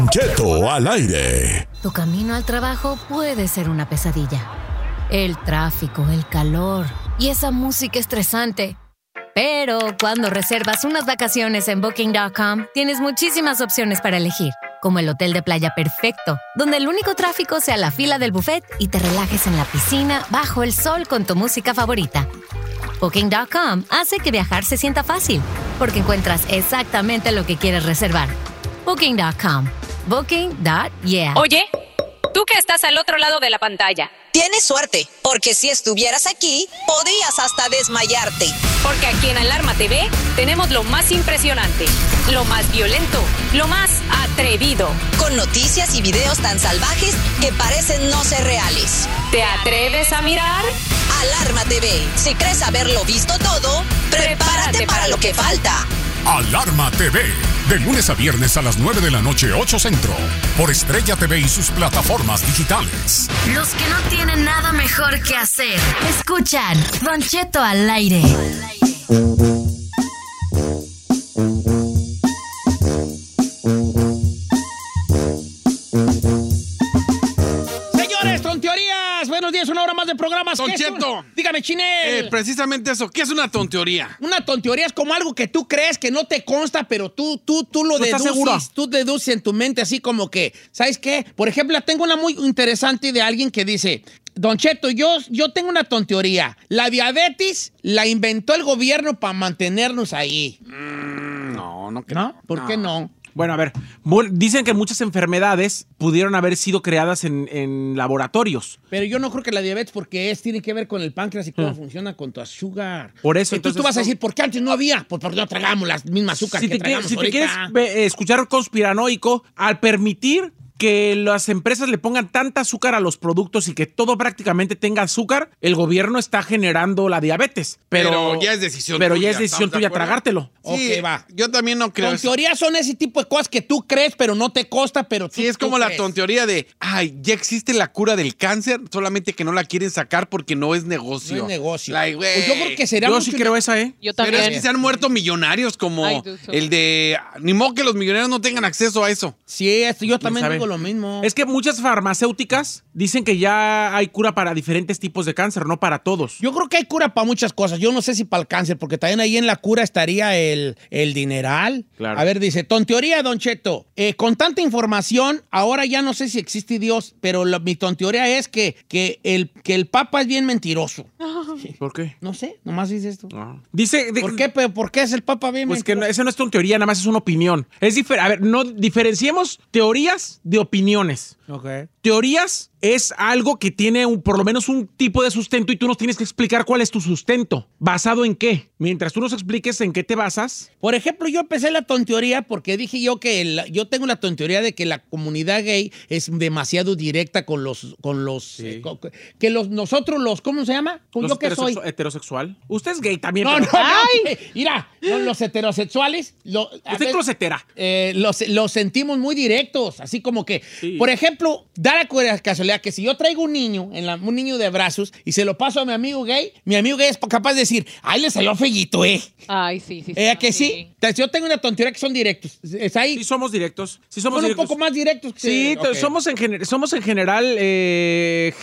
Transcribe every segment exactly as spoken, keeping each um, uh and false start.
Cheto al aire. Tu camino al trabajo puede ser una pesadilla. El tráfico, el calor y esa música estresante. Pero cuando reservas unas vacaciones en Booking punto com, tienes muchísimas opciones para elegir, como el hotel de playa perfecto, donde el único tráfico sea la fila del buffet y te relajes en la piscina bajo el sol con tu música favorita. Booking punto com hace que viajar se sienta fácil, porque encuentras exactamente lo que quieres reservar. Booking punto com. Booking punto yeah. Oye, tú que estás al otro lado de la pantalla. Tienes suerte, porque si estuvieras aquí, podrías hasta desmayarte. Porque aquí en Alarma T V tenemos lo más impresionante, lo más violento, lo más atrevido. Con noticias y videos tan salvajes que parecen no ser reales. ¿Te atreves a mirar? Alarma T V. Si crees haberlo visto todo, prepárate, prepárate para, para lo que falta. Alarma T V. De lunes a viernes a las nueve de la noche, ocho Centro. Por Estrella T V y sus plataformas digitales. Los que no tienen nada mejor que hacer, escuchan Don Cheto al aire. Señores, tonteorías. Buenos días, una hora más de programas. Don Cheto. Dígame, Chinel. Eh, precisamente eso. ¿Qué es una tonteoría? Una tonteoría es como algo que tú crees que no te consta, pero tú, tú, tú lo ¿No estás seguro? deduces. Tú deduces en tu mente así como que, ¿sabes qué? Por ejemplo, tengo una muy interesante de alguien que dice, Don Cheto, yo, yo tengo una tonteoría. La diabetes la inventó el gobierno para mantenernos ahí. Mm, no, no creo. ¿No? ¿Por no. qué no? Bueno, a ver, dicen que muchas enfermedades pudieron haber sido creadas en, en laboratorios. Pero yo no creo que la diabetes, porque es, tiene que ver con el páncreas y cómo Hmm. funciona con tu azúcar. Por eso, entonces, entonces, tú vas a no- decir, ¿por qué antes no había? Pues porque no tragamos la misma azúcar Si que te, quieres, tragamos si te ahorita. quieres ve- escuchar conspiranoico, al permitir que las empresas le pongan tanta azúcar a los productos y que todo prácticamente tenga azúcar, el gobierno está generando la diabetes. Pero, Pero ya es decisión Pero tuya, ya es decisión ¿estamos de tuya acuerdo? tragártelo. Sí, Ok, va. Yo también no creo Con eso. teoría son ese tipo de cosas que tú crees, pero no te consta, pero tú Sí, es tú como la crees. tontería de, ay, ya existe la cura del cáncer, solamente que no la quieren sacar porque no es negocio. No es negocio. Like, güey. Pues yo creo que sería Yo mucho sí creo esa, ¿eh? Yo Pero también. es que se han muerto millonarios como I do so. el de... Ni modo que los millonarios no tengan acceso a eso. Sí, esto, yo también sabe? digo lo mismo. Es que muchas farmacéuticas dicen que ya hay cura para diferentes tipos de cáncer, no para todos. Yo creo que hay cura para muchas cosas. Yo no sé si para el cáncer, porque también ahí en la cura estaría el, el dineral. Claro. A ver, dice, tonteoría, Don Cheto. Eh, con tanta información, ahora ya no sé si existe Dios, pero lo- mi tonteoría es que, que, el, que el Papa es bien mentiroso. ¿Por qué? No sé, nomás dice esto. No. Dice... de- ¿Por qué, pero por qué es el Papa bien Pues que no, mentiroso? eso no es tu teoría, nada más es una opinión. Es difer- a ver, no diferenciemos teorías de opiniones. Ok. Teorías es algo que tiene un, por lo menos un tipo de sustento y tú nos tienes que explicar cuál es tu sustento. ¿Basado en qué? Mientras tú nos expliques en qué te basas. Por ejemplo, yo empecé la tonteoría porque dije yo que el- yo tengo la tonteoría de que la comunidad gay es demasiado directa con los con los Sí. eh, co- que los nosotros los ¿cómo se llama? Pues Los yo que soy. heterosexu- heterosexual. Usted es gay también. No, no, pero- no. Mira, no, los heterosexuales lo, a Usted ver, closetera. eh, los, los sentimos muy directos, así como que, Sí. por ejemplo, da la cu- casualidad que si yo traigo un niño, en la- un niño de brazos, y se lo paso a mi amigo gay, mi amigo gay es capaz de decir, ay, le salió feíto, ¿eh? Ay, sí, sí. ¿Eh, ¿a que sí? Entonces, yo tengo una tontería que son directos. Es ahí. Sí somos directos. Sí somos Son un directos. poco más directos. Que, Sí, ok. somos, en gener- somos en general eh,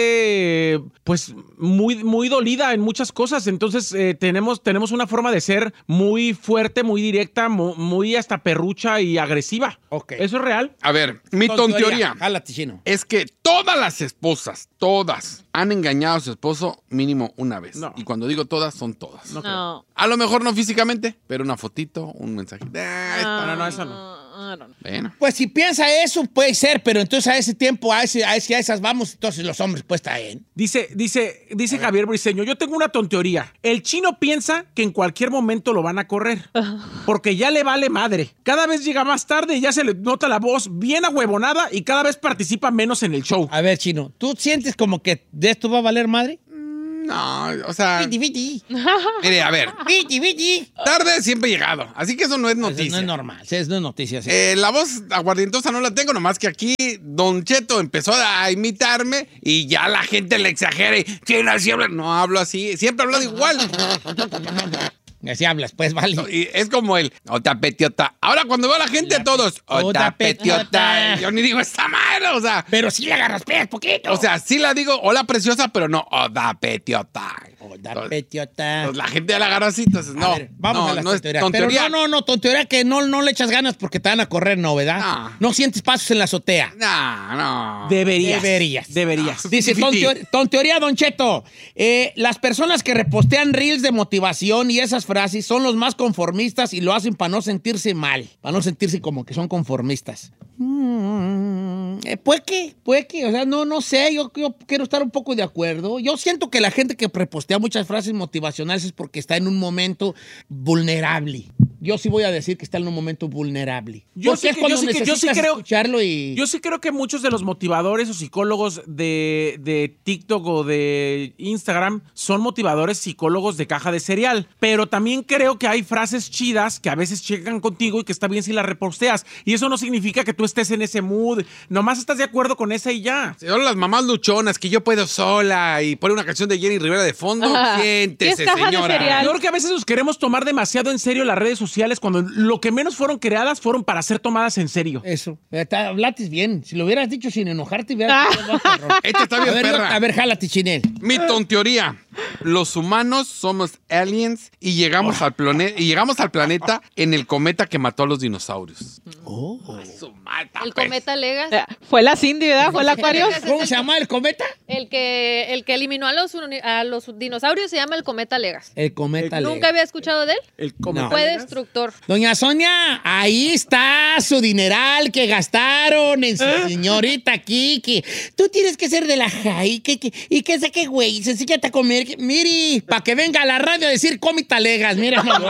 gente pues muy, muy dolida en muchas cosas. Entonces eh, tenemos, tenemos una forma de ser muy fuerte, muy directa, mu- muy hasta perrucha y agresiva. Ok. ¿Eso es real? A ver, mi tonteoría Jálate, chino. es que todas las esposas, todas, han engañado a su esposo mínimo una vez. No. Y cuando digo todas, son todas. No. No. A lo mejor no físicamente, pero una fotito, un mensajito. Ah, esto no, no, eso no. Ah, no, no. Bueno. Pues si piensa eso, puede ser, pero entonces a ese tiempo, a, ese, a, ese- a esas vamos, entonces los hombres pues también. Dice, dice, dice Javier Briceño, yo tengo una tonteoría. El chino piensa que en cualquier momento lo van a correr. Porque ya le vale madre. Cada vez llega más tarde y ya se le nota la voz bien ahuevonada y cada vez participa menos en el show. A ver, chino, ¿tú sientes como que de esto va a valer madre? No, o sea, Viti, viti. mire, a ver, Viti, viti. tarde siempre he llegado, así que eso no es Eso noticia. no es normal, eso no es noticia. sí. Eh, la voz aguardientosa no la tengo, nomás que aquí Don Cheto empezó a imitarme y ya la gente le exagera y "Chino, siempre-". No hablo así, siempre hablo igual. Así hablas, pues, vale. Y es como el Ota petiota. Ahora cuando veo a la gente, La todos Ota Ota petiota. petiota. Yo ni digo esta madre, o sea. Pero sí le agarras pies poquito. O sea, sí la digo, hola preciosa, pero no Ota petiota. Ota petiota. Pues la gente ya la agarra así, entonces no. A ver, vamos no, a la no es tontería. tontería. Pero no, no, no, tontería que no, no le echas ganas porque te van a correr, ¿no, verdad? No. No sientes pasos en la azotea. No, no. Deberías. Deberías. Deberías. Dice, tonteoría, tonteoría, Don Cheto, eh, las personas que repostean reels de motivación y esas frases son los más conformistas y lo hacen para no sentirse mal, para no sentirse como que son conformistas. Mm, eh, puede que, puede que, o sea, no, no sé, yo, yo quiero estar un poco de acuerdo. Yo siento que la gente que repostea muchas frases motivacionales es porque está en un momento vulnerable. Yo sí voy a decir que está en un momento vulnerable. Yo Porque sí es que- cuando yo sí que- yo sí necesitas creo- escucharlo y... Yo sí creo que muchos de los motivadores o psicólogos de, de TikTok o de Instagram son motivadores psicólogos de caja de cereal. Pero también creo que hay frases chidas que a veces checan contigo y que está bien si las reposteas. Y eso no significa que tú estés en ese mood. Nomás estás de acuerdo con esa y ya. Son las mamás luchonas que yo puedo sola y pone una canción de Jenny Rivera de fondo. Ajá. Siéntese, ¿Qué es caja de señora. cereal? Yo creo que a veces nos queremos tomar demasiado en serio las redes sociales cuando lo que menos fueron creadas fueron para ser tomadas en serio. Eso. Está- Hablatis bien. Si lo hubieras dicho sin enojarte, hubieras... Esta está bien, a ver, yo- perra. a ver, jálate, Chinel. Mi tonteoría. Los humanos somos aliens y llegamos, al plane- y llegamos al planeta en el cometa que mató a los dinosaurios. Oh. Su mata, El pues. cometa Legas. Eh, Fue la Cindy, ¿verdad? Fue el acuario. ¿Cómo se llama el cometa? El que, el que eliminó a los, uni- a los dinosaurios se llama el cometa Legas. El cometa. ¿Nunca Lega. había escuchado de él? El No. Fue destructor. Doña Sonia, ahí está su dineral que gastaron en su señorita Kiki. Tú tienes que ser de la Jai, que, que, y que sé que güey, sencillate a comer. que- Miri, para que venga a la radio a decir cómita legas, mira. No.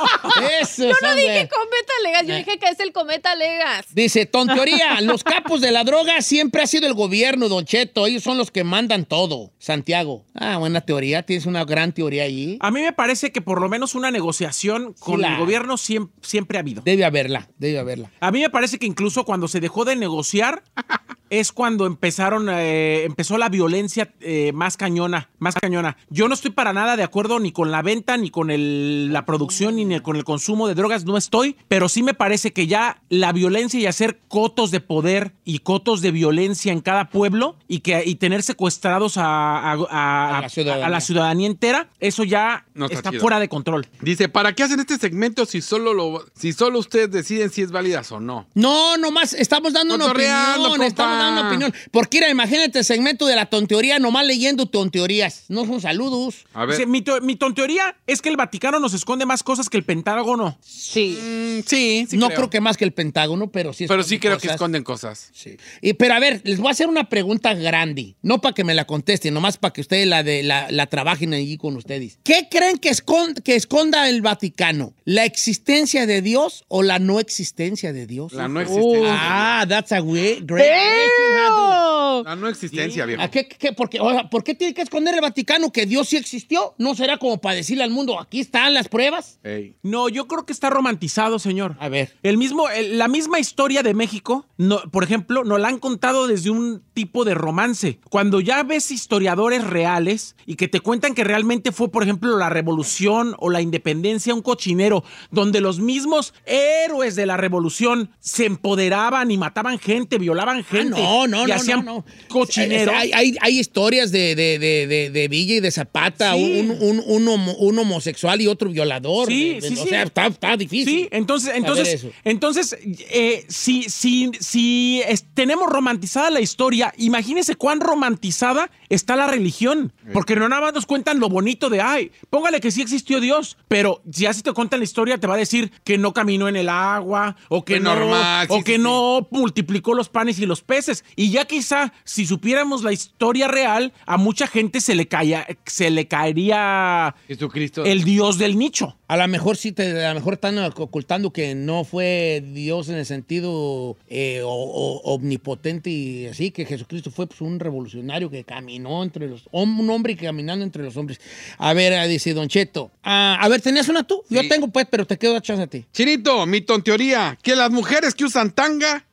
Eso, Yo no son dije de- cometa Legas, yo dije que es el cometa Legas. Dice, tonteoría, los capos de la droga siempre ha sido el gobierno, Don Cheto. Ellos son los que mandan todo. Santiago. Ah, buena teoría. Tienes una gran teoría ahí. A mí me parece que por lo menos una negociación con la- el gobierno siempre, siempre ha habido. Debe haberla, debe haberla. A mí me parece que incluso cuando se dejó de negociar es cuando empezaron, eh, empezó la violencia eh, más cañona, más cañona. Yo no estoy para nada de acuerdo ni con la venta, ni con el- la producción, ni con el consumo de drogas, no estoy, pero sí me parece que ya la violencia y hacer cotos de poder y cotos de violencia en cada pueblo y, que, y tener secuestrados a, a- a- A la ciudadanía. a la ciudadanía entera, eso ya No está está chido. fuera de control. Dice, ¿para qué hacen este segmento si solo lo, si solo ustedes deciden si es válidas o no? No, nomás estamos dando una Cotorreando, opinión, estamos compa. dando una opinión. Porque mira, imagínate el segmento de la tonteoría, nomás leyendo tonteorías. No son saludos. A ver. Dice, mi, to- mi tonteoría es que el Vaticano nos esconde más cosas que el Pentágono. Sí. Mm, sí, sí no creo. creo. que más que el Pentágono, pero sí Pero esconde sí creo que cosas. esconden cosas. Sí. Y, pero a ver, les voy a hacer una pregunta grande. No para que me la contesten, nomás para que ustedes la, de, la, la trabajen allí con ustedes. ¿Qué creen que, escon- que esconda el Vaticano? ¿La existencia de Dios o la no existencia de Dios? La no existencia. Ah, that's a way, great question, ¡Ew! La no existencia, viejo. ¿A qué, qué- porque, o sea, ¿por qué tiene que esconder el Vaticano que Dios sí existió? ¿No será como para decirle al mundo, aquí están las pruebas? Ey. No, yo creo que está romantizado, señor. A ver. El mismo, el- la misma historia de México, no, por ejemplo, nos la han contado desde un tipo de romance. Cuando ya ves historiadores reales y que te cuentan que realmente fue, por ejemplo, la revolución o la independencia, un cochinero, donde los mismos héroes de la revolución se empoderaban y mataban gente, violaban gente. Ah, no, no, y no, hacían no, no. cochinero. Hay, hay, hay historias de, de, de, de, de Villa y de Zapata, Sí. un, un, un, homo- un homosexual y otro violador. Sí, De- de- sí, o sí. sea, está, está difícil. Sí, entonces, saber entonces, eso. entonces, eh, si, si, si es- tenemos romantizada la historia, imagínese cuán romantizada está la religión. Porque no nada más nos cuentan lo bonito de, ay, póngale que sí existió Dios, pero si así te cuentan la historia, te va a decir que no caminó en el agua, o que Fue no, normal, o sí, que sí, no multiplicó los panes y los peces. Y ya quizá, si supiéramos la historia real, a mucha gente se le caía, se le caería Jesucristo. el Dios del nicho. A lo mejor sí, te, a lo mejor están ocultando que no fue Dios en el sentido eh, o- o- omnipotente y así, que Jesucristo fue pues, un revolucionario que caminó entre los... Un hombre caminando entre los hombres. A ver, ah, dice Don Cheto. Ah, a ver, ¿tenías una tú? Yo Sí. tengo pues, pero te quedo la chance a ti. Chinito, mi tonteoría, que las mujeres que usan tanga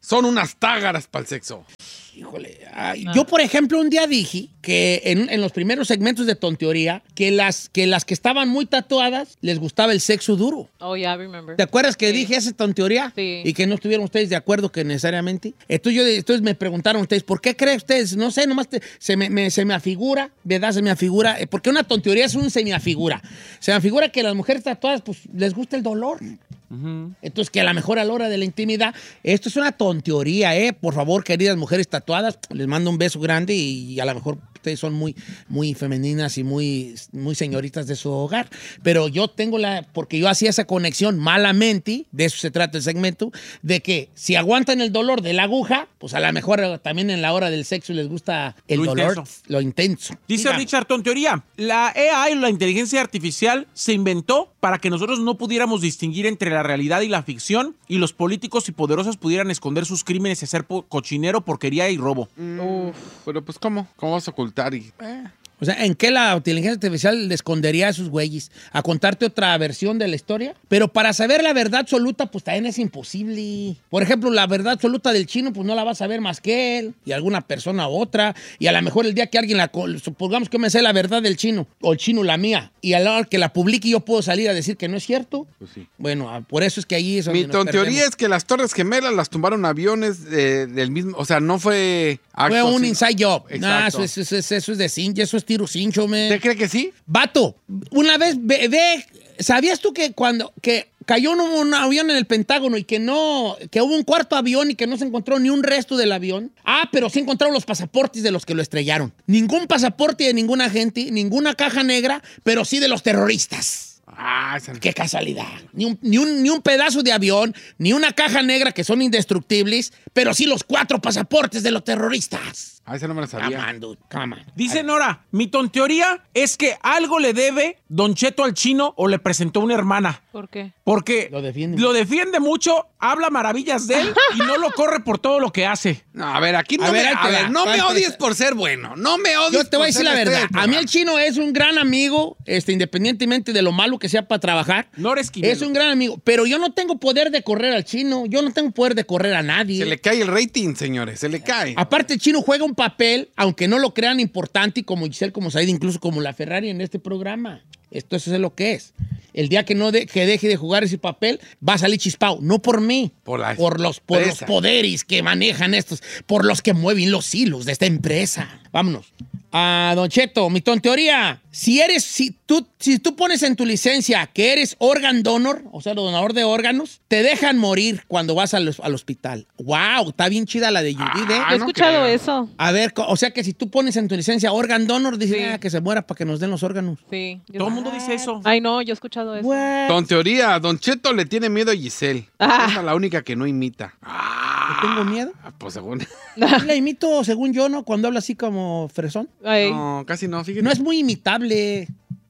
son unas tágaras para el sexo. Híjole, ay, no. Yo, por ejemplo, un día dije que en, en los primeros segmentos de Tonteoría, que las, que las que estaban muy tatuadas les gustaba el sexo duro. Oh, yeah, I remember. ¿Te acuerdas que sí. dije esa Tonteoría? Sí. Y que no estuvieron ustedes de acuerdo que necesariamente. Entonces, yo, entonces me preguntaron ustedes, ¿por qué creen ustedes? No sé, nomás te, se, me, me, se me afigura, ¿verdad? Se me afigura. Porque una Tonteoría es un se me afigura. Se me afigura que a las mujeres tatuadas, pues, les gusta el dolor. Uh-huh. Entonces, que a lo mejor a la hora de la intimidad, esto es una tonteoría, ¿eh? Por favor, queridas mujeres tatuadas, les mando un beso grande y, y a lo mejor ustedes son muy, muy femeninas y muy, muy señoritas de su hogar. Pero yo tengo la, porque yo hacía esa conexión malamente, de eso se trata el segmento, de que si aguantan el dolor de la aguja, pues a lo mejor también en la hora del sexo les gusta el lo dolor, intenso. lo intenso. Dice Dígame. Richard, tonteoría, la A I, la inteligencia artificial, se inventó para que nosotros no pudiéramos distinguir entre la realidad y la ficción y los políticos y poderosos pudieran esconder sus crímenes y hacer po- cochinero, porquería y robo. Mm, Uf, pero pues ¿cómo? ¿Cómo vas a ocultar? Y, eh. O sea, ¿en qué la inteligencia artificial le escondería a esos güeyes? ¿A contarte otra versión de la historia? Pero para saber la verdad absoluta, pues también es imposible. Por ejemplo, la verdad absoluta del chino, pues no la va a saber más que él y alguna persona u otra. Y a lo mejor el día que alguien la... Supongamos que me sé la verdad del chino, o el chino la mía, y a la hora que la publique yo puedo salir a decir que no es cierto. Pues sí. Bueno, por eso es que ahí es donde Mi nos teoría perdemos. es que las Torres Gemelas las tumbaron aviones eh, del mismo... O sea, no fue... Acto, Fue un sino- inside job. Exacto. Nah, eso, es- eso es- eso es de cincho, eso es tiro cincho, man. ¿Usted cree que sí? Vato, una vez, ve, ve, ¿sabías tú que cuando que cayó un, un avión en el Pentágono y que no, que hubo un cuarto avión y que no se encontró ni un resto del avión? Ah, pero sí encontraron los pasaportes de los que lo estrellaron. Ningún pasaporte de ningún agente, ninguna caja negra, pero sí de los terroristas. Ah, esa... ¡Qué casualidad! Ni un, ni, un, ni un pedazo de avión, ni una caja negra que son indestructibles, pero sí los cuatro pasaportes de los terroristas. Ah, esa no me la sabía. Come on, dude, come on. Dice Nora, mi tonteoría es que algo le debe Don Cheto al chino o le presentó una hermana. ¿Por qué? Porque Lo defiende. lo defiende mucho, habla maravillas de él y no lo corre por todo lo que hace. No, a ver, aquí no A me, ver, ahí a te ver, va. no me Ahí te- odies por ser bueno. No me odies Yo te voy a por decir la ser verdad. estrella. A mí el chino es un gran amigo, este, independientemente de lo malo que sea para trabajar. Nora Esquivel. Es un gran amigo. Pero yo no tengo poder de correr al chino. Yo no tengo poder de correr a nadie. Se le cae el rating, señores, se le cae. Aparte, el chino juega un papel, aunque no lo crean importante, y como Giselle, como Said, incluso como la Ferrari en este programa. Esto eso es lo que es. El día que no de- que deje de jugar ese papel, va a salir chispado. No por mí. Por la los, por los empresa. poderes que manejan estos. Por los que mueven los hilos de esta empresa. Vámonos. Ah, Don Cheto, mi tonteoría. Si eres, si tú, si tú pones en tu licencia que eres organ donor, o sea, donador de órganos, te dejan morir cuando vas al, al hospital. ¡Wow! Está bien chida la de Judith, ¿eh? Ah, Yo he no escuchado creo. eso. A ver, co- o sea que si tú pones en tu licencia organ donor, dice Sí. ah, que se muera para que nos den los órganos. Sí. Yo- Todo el mundo dice eso. Ay, no, yo he escuchado eso. What? Don teoría, Don Cheto le tiene miedo a Giselle. Ah. Esa es la única que no imita. ¿Le tengo miedo? Ah, pues según... La imito, según yo, ¿no? Cuando habla así como fresón. Ay. No, casi no, fíjate. No es muy imitable.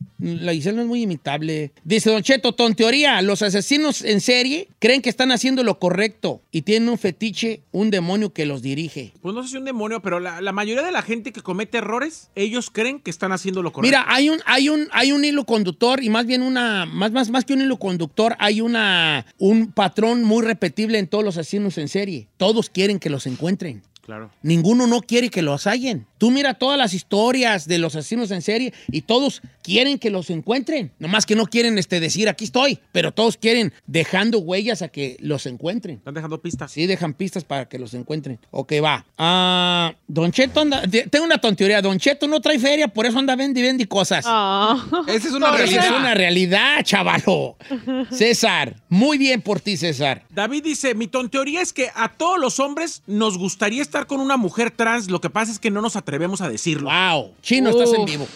La Giselle no es muy imitable. Dice Don Cheto, tonteoría, los asesinos en serie creen que están haciendo lo correcto y tienen un fetiche, un demonio que los dirige. Pues no sé si un demonio, pero la, la mayoría de la gente que comete errores, ellos creen que están haciendo lo correcto. Mira, hay un, hay un, hay un hilo conductor y más bien una, más, más, más que un hilo conductor, hay una, un patrón muy repetible en todos los asesinos en serie. Todos quieren que los encuentren. Claro. Ninguno no quiere que los hallen. Tú mira todas las historias de los asesinos en serie y todos quieren que los encuentren. Nomás que no quieren este, decir aquí estoy, pero todos quieren dejando huellas a que los encuentren. Están dejando pistas. Sí, dejan pistas para que los encuentren. Ok, va. Ah, Don Cheto anda... de- Tengo una tontería. Don Cheto no trae feria, por eso anda vendi vendi cosas. Ah. Esa es una Esa realidad. es una realidad, chavalo. César, muy bien por ti, César. David dice, mi tonteoría es que a todos los hombres nos gustaría estar con una mujer trans, lo que pasa es que no nos atrevemos a decirlo. Wow. Chino, estás en Uf. vivo.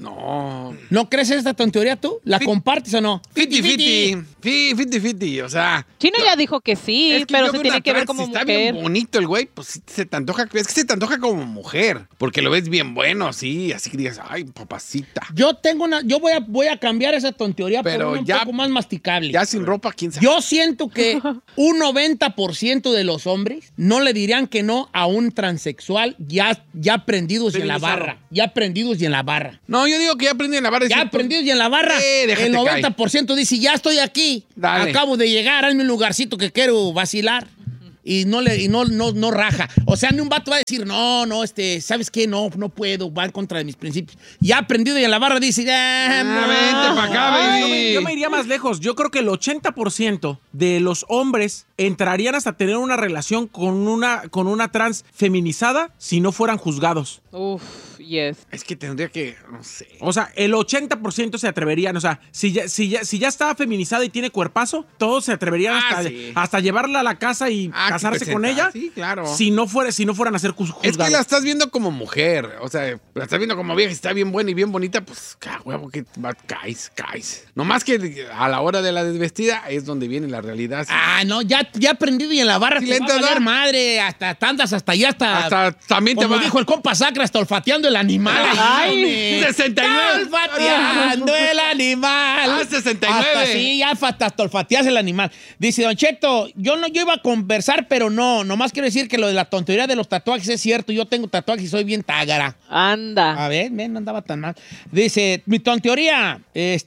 No. ¿No crees en esta tonteoría tú? ¿La Fit- compartes o no? Fiti, fiti. Fi- Fiti, fiti. O sea... Chino ya dijo que sí, es que pero yo se veo tiene una que ver trans, como si está mujer. bien bonito el güey, pues sí se te antoja... Es que se te antoja como mujer. Porque lo ves bien bueno, sí. Así que digas, ay, papacita. Yo tengo una... Yo voy a, voy a cambiar esa tontería Pero por una un ya- poco más masticable. Ya sin ropa, ¿quién sabe? Yo siento que un noventa por ciento de los hombres no le dirían que no a un transexual ya, ya prendidos y en la Civilizado. barra. Ya prendidos y en la barra. No, yo digo que ya aprendí en la barra. y Ya decir, prendidos y en la barra. Eh, déjate el caer. noventa por ciento dice, ya estoy aquí. Dale. Acabo de llegar, hazme un lugarcito que quiero vacilar. y no le y no, no, no raja. O sea, ni un vato va a decir, no, no, este, ¿sabes qué? No, no puedo, va en contra de mis principios. Ya ha aprendido y en la barra dice, ah, Ah, vente pa' acá, Ay, baby. yo, me, yo me iría más lejos. Yo creo que el ochenta por ciento de los hombres entrarían hasta tener una relación con una, con una trans feminizada si no fueran juzgados. Uf, yes. Es que tendría que, no sé. O sea, el ochenta por ciento se atreverían. O sea, si ya, si ya, si ya está feminizada y tiene cuerpazo, todos se atreverían Ah, hasta, sí. hasta llevarla a la casa y Ah, que casarse con presenta. ella. Sí, claro. Si no, fuera, si no fueran a ser juz- juzgados. Es que la estás viendo como mujer, o sea, la estás viendo como vieja, está bien buena y bien bonita, pues, ca huevo, que va, caes, caes. Nomás que a la hora de la desvestida es donde viene la realidad. Sí. ah, no, ya, ya aprendido y en la barra Sí, te le va a entra, valer ¿no? madre, hasta tandas, hasta allá, hasta... Hasta también te como va. dijo el compa Sacra, hasta olfateando el animal. Ay, hombre. sesenta y nueve. Está olfateando el animal. Ah, sesenta y nueve. Hasta sí, ya hasta hasta olfateas el animal. Dice, Don Cheto, yo no, yo iba a conversar, pero no, nomás quiero decir que lo de la tontería de los tatuajes es cierto. Yo tengo tatuajes y soy bien tágara. Anda. A ver, ven, no andaba tan mal. Dice, mi tonteoría,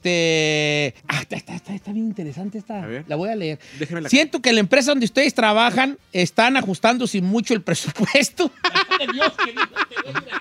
este... Ah, está, está, está, está bien interesante esta. A ver. La voy a leer. Déjeme la- Siento que la empresa donde ustedes trabajan están ajustando sin mucho el presupuesto. Dios, que Dios te bendiga.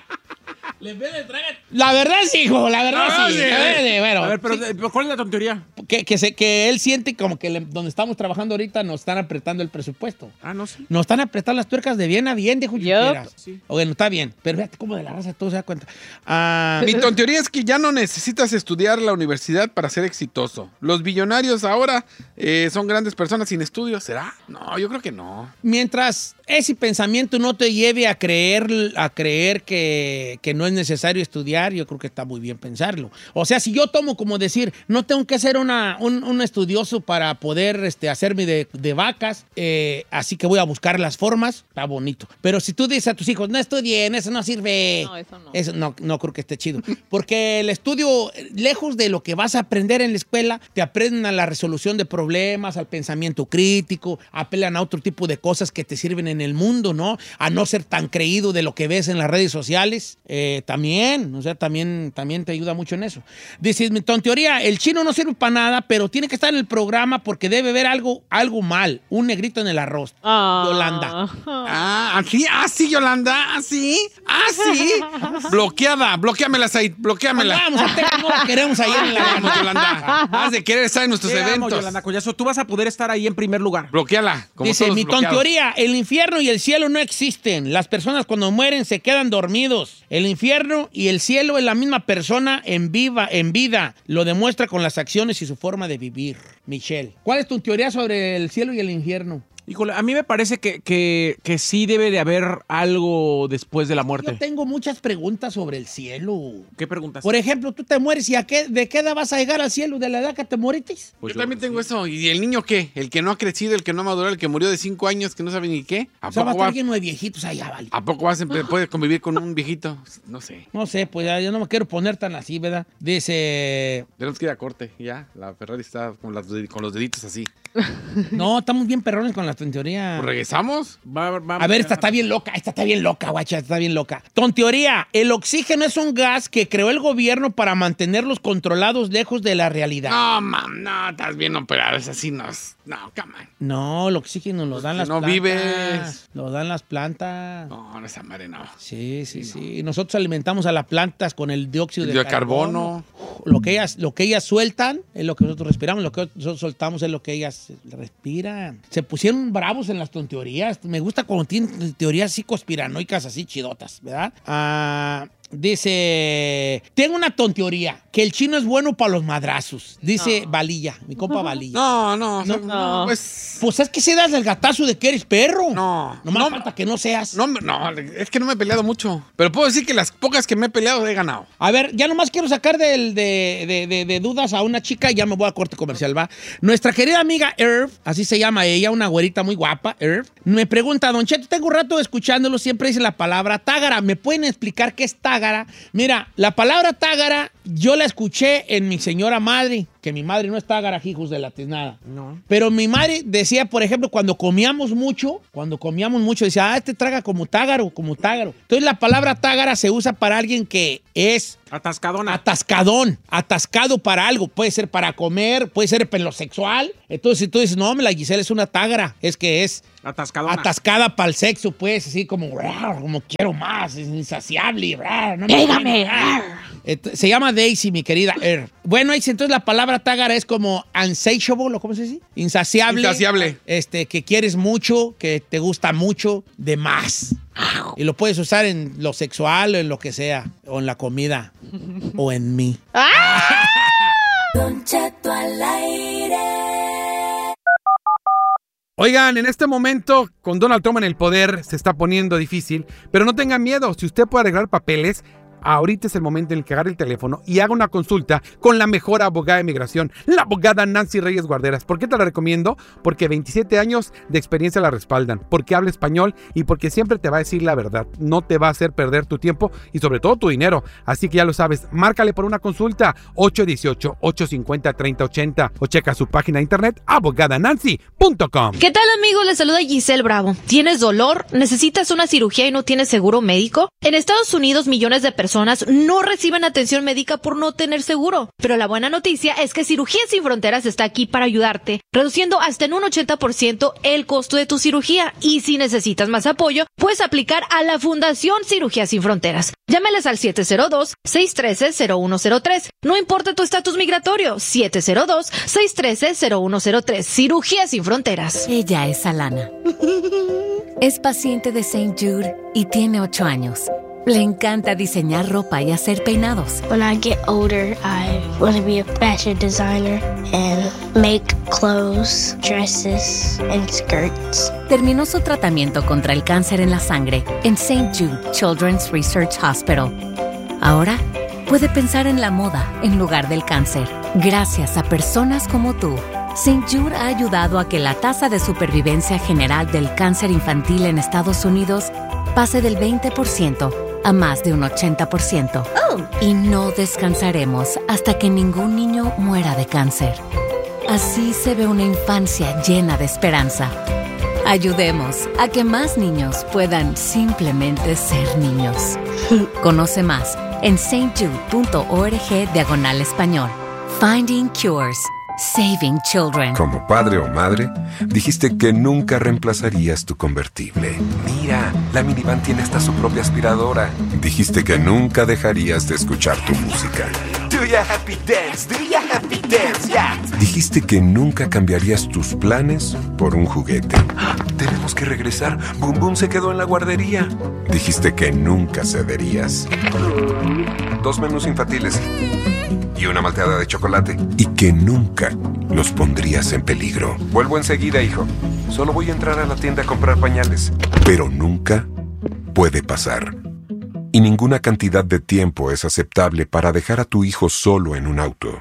Le ve de traga- La verdad sí, hijo, la verdad Ah, sí. sí. La verdad, sí, bueno, A ver, pero, sí, pero ¿cuál es la tontería? que, que, se- que él siente como que le- donde estamos trabajando ahorita nos están apretando el presupuesto. Ah, no sé. Nos están apretando las tuercas de bien a bien, dijo Yup. Chucheras. Sí. O bueno, está bien. Pero fíjate cómo de la raza todo se da cuenta. Ah, Mi tontería es que ya no necesitas estudiar la universidad para ser exitoso. Los billonarios ahora eh, son grandes personas sin estudios, ¿será? No, yo creo que no. mientras ese pensamiento no te lleve a creer, a creer que, que no es necesario estudiar, yo creo que está muy bien pensarlo. O sea, si yo tomo como decir, no tengo que ser una, un, un estudioso para poder este, hacerme de, de vacas, eh, así que voy a buscar las formas, está bonito. Pero si tú dices a tus hijos, no estudien, eso no sirve. No, eso no. Eso no, no creo que esté chido. Porque el estudio, lejos de lo que vas a aprender en la escuela, te aprenden a la resolución de problemas, al pensamiento crítico, apelan a otro tipo de cosas que te sirven en el mundo, ¿no? A no ser tan creído de lo que ves en las redes sociales. Eh, también, o sea, también, también te ayuda mucho en eso. Dices, mi tontería, el chino no sirve para nada, pero tiene que estar en el programa porque debe ver algo, algo mal. Un negrito en el arroz. Ah. Yolanda. Ah, ¿así? Ah, sí, Yolanda. ¿Ah, sí? Ah, sí. Bloqueada. Bloqueamela, Said. Bloqueamela. Vamos, a Texas, no la queremos ahí en la Vamos, Yolanda. Has de querer estar en nuestros Te amo, eventos. Yolanda Collazo. Tú vas a poder estar ahí en primer lugar. Bloqueala. Como Dice, todos mi bloqueados. tonteoría, el infierno y el cielo no existen. Las personas cuando mueren se quedan dormidos. El infierno y el cielo es la misma persona en, viva, en vida. Lo demuestra con las acciones y su forma de vivir. Michelle, ¿cuál es tu teoría sobre el cielo y el infierno? Híjole, a mí me parece que, que, que sí debe de haber algo después de la muerte. Yo tengo muchas preguntas sobre el cielo. ¿Qué preguntas? Por ejemplo, tú te mueres y ¿a qué, ¿de qué edad vas a llegar al cielo? ¿De la edad que te moriste? Pues yo, también tengo eso. ¿Y el niño qué? El que no ha crecido, el que no ha madurado, el que murió de cinco años, que no sabe ni qué. ¿A O sea, va a poco, estar va, lleno de viejitos allá, vale. ¿a poco vas a empe- puede convivir con un viejito? No sé. No sé, pues ya, yo no me quiero poner tan así, ¿verdad? Dice... Tenemos que ir a corte, ya. La Ferrari está con, las- con los deditos así. No, estamos bien perrones con la tonteoría. Pues, ¿regresamos? Va- va- A ver, esta está bien loca, esta está bien loca, guacha, esta está bien loca. Tonteoría, el oxígeno es un gas que creó el gobierno para mantenerlos controlados lejos de la realidad. No, mam, no, estás bien operado. Es así, no. No, come on. No, el oxígeno lo dan que las no plantas. vives. Lo dan las plantas. No, no, esa madre no. Sí, sí, sí. Y nosotros alimentamos a las plantas con el dióxido de, De carbono. carbono. Lo que ellas, lo que ellas sueltan es lo que nosotros respiramos, lo que nosotros soltamos es lo que ellas respiran. Se pusieron bravos en las tonteorías. Me gusta cuando tienen teorías así conspiranoicas, así chidotas, ¿verdad? Ah... Dice, tengo una tonteoría, que el chino es bueno para los madrazos. Dice Valilla, mi compa Valilla. No, no, No. no, no, pues... Pues es que se das el gatazo de que eres perro. No. Nomás No. falta que no seas. No, no, es que no me he peleado mucho. Pero puedo decir que las pocas que me he peleado he ganado. A ver, ya nomás quiero sacar del- de, de- de- de dudas a una chica y ya me voy a corte comercial, ¿va? Nuestra querida amiga Irv, así se llama ella, una güerita muy guapa, Irv, me pregunta, Don Cheto, tengo un rato escuchándolo, siempre dice la palabra tágara. ¿Me pueden explicar qué es tágara? Mira, la palabra tágara yo la escuché en mi señora madre. que mi madre no es tágara, hijos de la tiznada. No. Pero mi madre decía, por ejemplo, cuando comíamos mucho, cuando comíamos mucho, decía, ah, este traga como tágaro, como tágaro. Entonces la palabra tágara se usa para alguien que es Atascadona. atascadón, atascado para algo. Puede ser para comer, puede ser en lo sexual. Entonces, si tú dices, no, la Giselle es una tágara, es que es Atascadona. atascada para el sexo, pues, así como, como quiero más, es insaciable. No me Dígame. Se llama Daisy, mi querida Er. Bueno, entonces la palabra tágara es como unsatiable, ¿cómo se dice? Insaciable. Insaciable. Este, que quieres mucho, que te gusta mucho, de más. Y lo puedes usar en lo sexual, o en lo que sea, o en la comida, o en mí. Don Cheto al aire. Oigan, en este momento, con Donald Trump en el poder, se está poniendo difícil, pero no tengan miedo. Si usted puede arreglar papeles, ahorita es el momento en el que agarre el teléfono y haga una consulta con la mejor abogada de migración, la abogada Nancy Reyes Guarderas. ¿Por qué te la recomiendo? Porque veintisiete años de experiencia la respaldan, porque habla español y porque siempre te va a decir la verdad. No te va a hacer perder tu tiempo y sobre todo tu dinero. Así que ya lo sabes, márcale por una consulta ocho uno ocho, ocho cinco cero, tres cero ocho cero o checa su página de internet abogada nancy punto com. ¿Qué tal, amigos? Les saluda Giselle Bravo. ¿Tienes dolor? ¿Necesitas una cirugía y no tienes seguro médico? En Estados Unidos, millones de personas no reciben atención médica por no tener seguro. Pero la buena noticia es que Cirugías Sin Fronteras está aquí para ayudarte, reduciendo hasta en un ochenta por ciento el costo de tu cirugía. Y si necesitas más apoyo, puedes aplicar a la Fundación Cirugías Sin Fronteras. Llámales al siete cero dos, seis uno tres, cero uno cero tres. No importa tu estatus migratorio, siete cero dos, seis uno tres, cero uno cero tres. Cirugías Sin Fronteras. Ella es Alana. Es paciente de Saint Jude y tiene ocho años. Le encanta diseñar ropa y hacer peinados. When I get older, I want to be a fashion designer and make clothes, dresses, and skirts. Terminó su tratamiento contra el cáncer en la sangre en Saint Jude Children's Research Hospital. Ahora puede pensar en la moda en lugar del cáncer. Gracias a personas como tú, Saint Jude ha ayudado a que la tasa de supervivencia general del cáncer infantil en Estados Unidos pase del veinte por ciento a más de un ochenta por ciento. Oh. Y no descansaremos hasta que ningún niño muera de cáncer. Así se ve una infancia llena de esperanza. Ayudemos a que más niños puedan simplemente ser niños. Conoce más en saintjude.org diagonal español. Finding Cures. Saving Children. Como padre o madre, dijiste que nunca reemplazarías tu convertible. Mira, la minivan tiene hasta su propia aspiradora. Dijiste que nunca dejarías de escuchar tu música. Do ya happy dance, do ya happy dance, yeah. Dijiste que nunca cambiarías tus planes por un juguete. Tenemos que regresar. Boom Boom se quedó en la guardería. Dijiste que nunca cederías. Dos menús infantiles y una malteada de chocolate. Y que nunca los pondrías en peligro. Vuelvo enseguida, hijo. Solo voy a entrar a la tienda a comprar pañales. Pero nunca puede pasar. Y ninguna cantidad de tiempo es aceptable para dejar a tu hijo solo en un auto.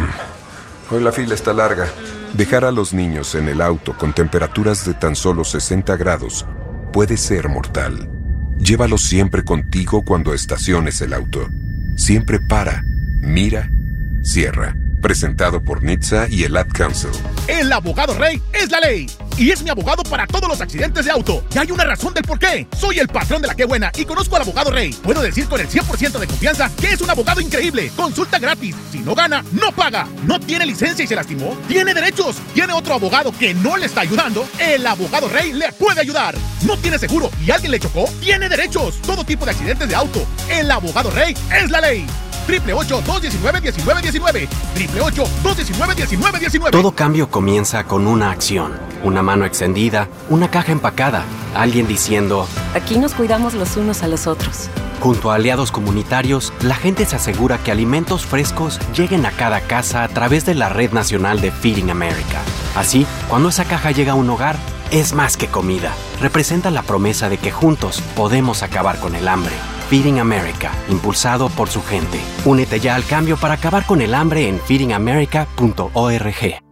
Hoy la fila está larga. Dejar a los niños en el auto con temperaturas de tan solo sesenta grados puede ser mortal. Llévalos siempre contigo cuando estaciones el auto. Siempre para, mira, cierra. Presentado por N H T S A y el Ad Council. El abogado Rey es la ley. Y es mi abogado para todos los accidentes de auto. Y hay una razón del por qué. Soy el patrón de la que buena y conozco al abogado Rey. Puedo decir con el cien por ciento de confianza que es un abogado increíble. Consulta gratis. Si no gana, no paga. No tiene licencia y se lastimó. Tiene derechos. Tiene otro abogado que no le está ayudando. El abogado Rey le puede ayudar. No tiene seguro y alguien le chocó. Tiene derechos. Todo tipo de accidentes de auto. El abogado Rey es la ley. Triple ocho, dos diecinueve, diecinueve diecinueve. Triple ocho, dos diecinueve, diecinueve diecinueve. Todo cambio comienza con una acción. Una mano extendida, una caja empacada, alguien diciendo: aquí nos cuidamos los unos a los otros. Junto a aliados comunitarios, la gente se asegura que alimentos frescos lleguen a cada casa a través de la Red Nacional de Feeding America. Así, cuando esa caja llega a un hogar, es más que comida. Representa la promesa de que juntos podemos acabar con el hambre. Feeding America, impulsado por su gente. Únete ya al cambio para acabar con el hambre en feeding america punto org.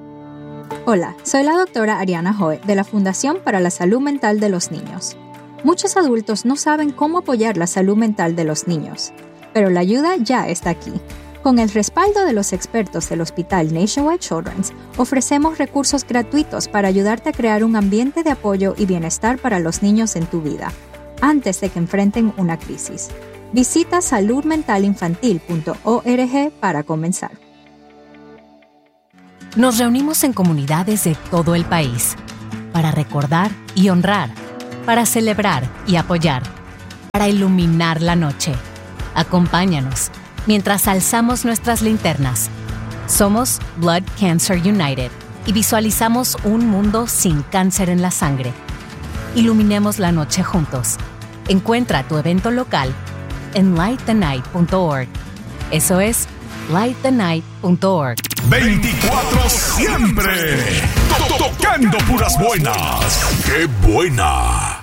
Hola, soy la doctora Ariana Joe de la Fundación para la Salud Mental de los Niños. Muchos adultos no saben cómo apoyar la salud mental de los niños, pero la ayuda ya está aquí. Con el respaldo de los expertos del Hospital Nationwide Children's, ofrecemos recursos gratuitos para ayudarte a crear un ambiente de apoyo y bienestar para los niños en tu vida, antes de que enfrenten una crisis. Visita salud mental infantil punto org para comenzar. Nos reunimos en comunidades de todo el país para recordar y honrar, para celebrar y apoyar, para iluminar la noche. Acompáñanos mientras alzamos nuestras linternas. Somos Blood Cancer United y visualizamos un mundo sin cáncer en la sangre. Iluminemos la noche juntos. Encuentra tu evento local en light the night punto org. Eso es light the night punto org. veinticuatro siempre. To- Tocando puras buenas. ¡Qué buena!